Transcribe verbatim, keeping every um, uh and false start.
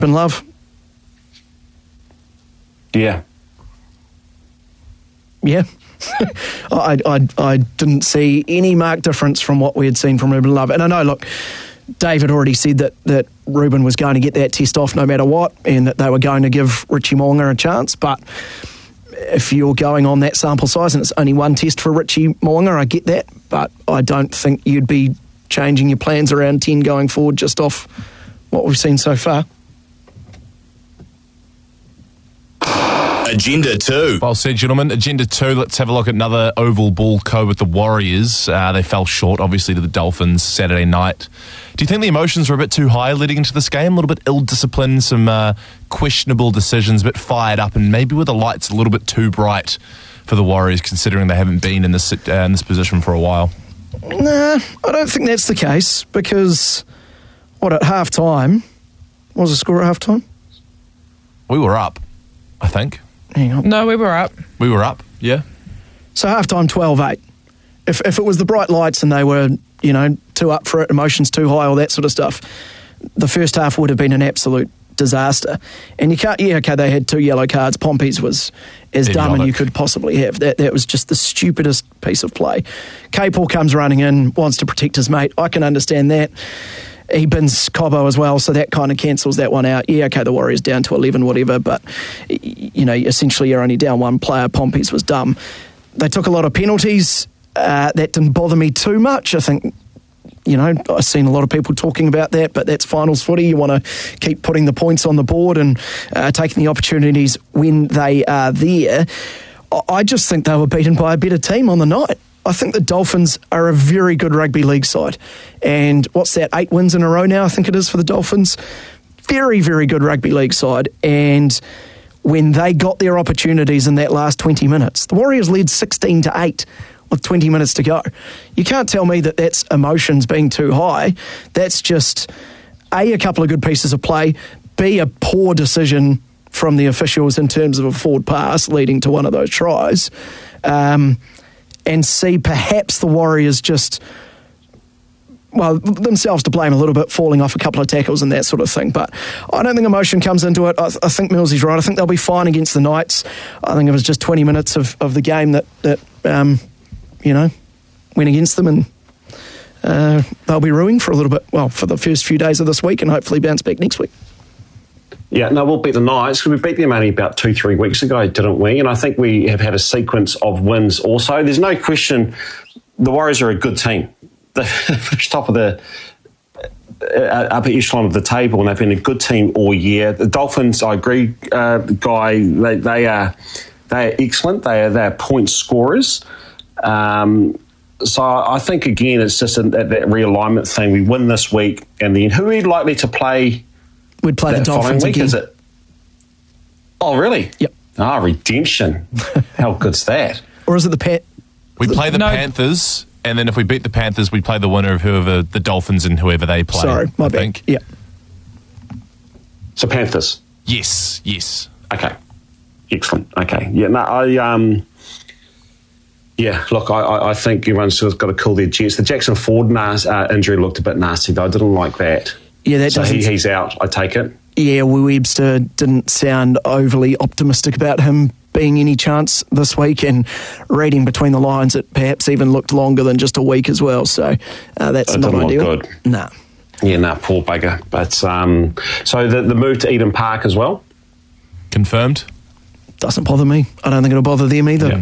Ruben Love. Yeah. Yeah. I, I I didn't see any marked difference from what we had seen from Ruben Love. And I know, look, David already said that, that Ruben was going to get that test off no matter what, and that they were going to give Richie Mo'unga a chance. But if you're going on that sample size and it's only one test for Richie Mo'unga, I get that. But I don't think you'd be changing your plans around ten going forward just off what we've seen so far. Agenda two. Well said, gentlemen. Agenda two, let's have a look at another oval ball co with the Warriors. Uh, they fell short, obviously, to the Dolphins Saturday night. Do you think the emotions were a bit too high leading into this game? A little bit ill-disciplined, some uh, questionable decisions, a bit fired up, and maybe with the lights a little bit too bright for the Warriors, considering they haven't been in this, uh, in this position for a while? Nah, I don't think that's the case, because, what, at half-time, what was the score at half-time? We were up, I think. Hang on. No, we were up. We were up, yeah. So half-time, twelve eight. If if it was the bright lights and they were, you know, too up for it, emotions too high, all that sort of stuff, the first half would have been an absolute disaster. And you can't, yeah, okay, they had two yellow cards. Pompey's was as Idiotic. dumb as you could possibly have. That that was just the stupidest piece of play. K-Paul comes running in, wants to protect his mate. I can understand that. He bins Cobbo as well, so that kind of cancels that one out. Yeah, okay, the Warriors down to eleven, whatever, but, you know, essentially you're only down one player. Pompey's was dumb. They took a lot of penalties. Uh, that didn't bother me too much. I think, you know, I've seen a lot of people talking about that, but that's finals footy. You want to keep putting the points on the board and uh, taking the opportunities when they are there. I just think they were beaten by a better team on the night. I think the Dolphins are a very good rugby league side. And what's that, eight wins in a row now, I think it is, for the Dolphins? Very, very good rugby league side. And when they got their opportunities in that last twenty minutes, the Warriors led sixteen to eight with twenty minutes to go. You can't tell me that that's emotions being too high. That's just, A, a couple of good pieces of play, B, a poor decision from the officials in terms of a forward pass leading to one of those tries. Um... And see, perhaps the Warriors just, well, themselves to blame a little bit, falling off a couple of tackles and that sort of thing. But I don't think emotion comes into it. I, th- I think Millsy's right. I think they'll be fine against the Knights. I think it was just twenty minutes of, of the game that, that um, you know, went against them, and uh, they'll be ruined for a little bit, well, for the first few days of this week, and hopefully bounce back next week. Yeah, no, we'll beat the Knights because we beat them only about two, three weeks ago, didn't we? And I think we have had a sequence of wins also. There's no question the Warriors are a good team. They're top of the uh, upper echelon of the table, and they've been a good team all year. The Dolphins, I agree, uh, Guy, they, they are they are excellent. They are they are point scorers. Um, so I think, again, it's just a, that, that realignment thing. We win this week, and then who are we likely to play? We'd play the Dolphins week, again. is it? Oh, really? Yep. Ah, redemption. How good's that? Or is it the Pat? We play the No. Panthers, and then if we beat the Panthers, we play the winner of whoever, the Dolphins and whoever they play. Sorry, my I bad. think. Yeah. So Panthers. Yes, yes. Okay. Excellent. Okay. Yeah, no, I... um. Yeah, look, I, I think everyone's sort of got to cool their jets. The Jackson Ford nas- uh, injury looked a bit nasty, though. I didn't like that. Yeah, that so doesn't... he, he's out, I take it. Yeah, well, Webster didn't sound overly optimistic about him being any chance this week, and reading between the lines, it perhaps even looked longer than just a week as well. So uh, that's It not didn't ideal. look good. Nah. Yeah, no, nah, poor bugger. But um, so the, the move to Eden Park as well? Confirmed? Doesn't bother me. I don't think it'll bother them either. Yeah.